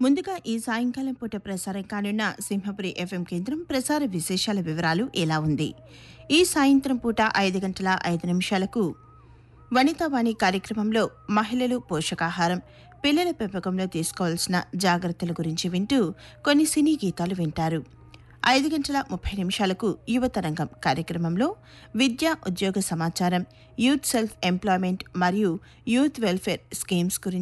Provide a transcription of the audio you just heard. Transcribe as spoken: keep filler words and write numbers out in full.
ముందుగా ఈ సాయంకాలం పూట ప్రసారం కానున్న సింహపురి ఎఫ్ఎం కేంద్రం ప్రసార విశేషాల వివరాలు ఎలా ఉంది. ఈ సాయంత్రం పూట ఐదు గంటల ఐదు నిమిషాలకు వనితావాణి కార్యక్రమంలో మహిళలు పోషకాహారం, పిల్లల పెంపకంలో తీసుకోవాల్సిన జాగ్రత్తల గురించి వింటూ కొన్ని సినీ గీతాలు వింటారు. ఐదు గంటల ముప్పై నిమిషాలకు యువతరంగం కార్యక్రమంలో విద్య, ఉద్యోగ సమాచారం, యూత్ సెల్ఫ్ ఎంప్లాయ్మెంట్ మరియు యూత్ వెల్ఫేర్ స్కీమ్స్ గురించి